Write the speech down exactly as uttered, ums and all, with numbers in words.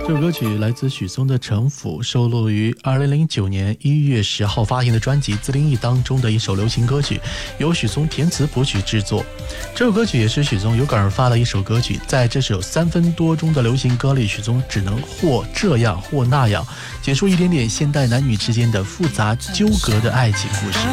这首歌曲来自许嵩的《城府》，收录于二零零九年一月十号发行的专辑《自灵异》当中的一首流行歌曲，由许嵩填词谱曲制作。这首歌曲也是许嵩有感而发的一首歌曲，在这首三分多钟的流行歌里，许嵩只能或这样或那样，讲述一点点现代男女之间的复杂纠葛的爱情故事。